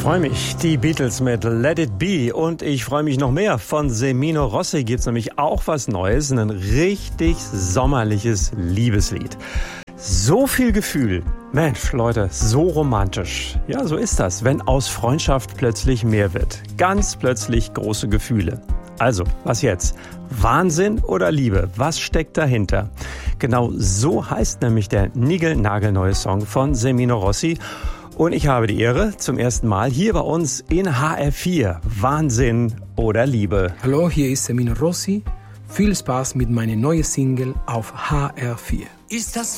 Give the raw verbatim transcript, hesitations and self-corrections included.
freue mich. Die Beatles mit Let It Be. Und ich freue mich noch mehr. Von Semino Rossi gibt's nämlich auch was Neues. Ein richtig sommerliches Liebeslied. So viel Gefühl. Mensch, Leute, so romantisch. Ja, so ist das, wenn aus Freundschaft plötzlich mehr wird. Ganz plötzlich große Gefühle. Also, was jetzt? Wahnsinn oder Liebe? Was steckt dahinter? Genau so heißt nämlich der niegelnagelneue Song von Semino Rossi. Und ich habe die Ehre, zum ersten Mal hier bei uns in H R vier. Wahnsinn oder Liebe? Hallo, hier ist Semino Rossi. Viel Spaß mit meiner neuen Single auf H R vier. Ist das